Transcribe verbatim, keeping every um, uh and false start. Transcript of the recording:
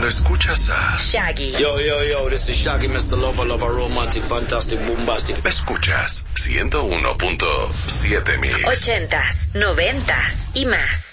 escuchas a Shaggy. Yo, yo, yo, this is Shaggy, mister Lover, Lover, Romantic, Fantastic, Bombastic. Escuchas ciento uno punto siete Mix. Ochentas, noventas y más.